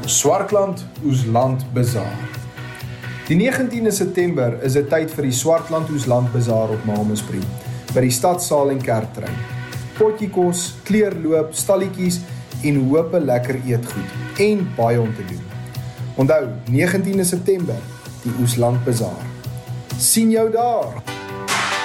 Swartland Oesland Bazaar. Die 19de September is 'n tyd vir die Swartland Oesland Bazaar op Mamaspree, by die stadsaal en kerktrein. Potjie kos, kleurloop, stalletjies en hope lekker eetgoed en baie om te doen. Onthou, 19de September, die Oesland Bazaar. Sien jou daar!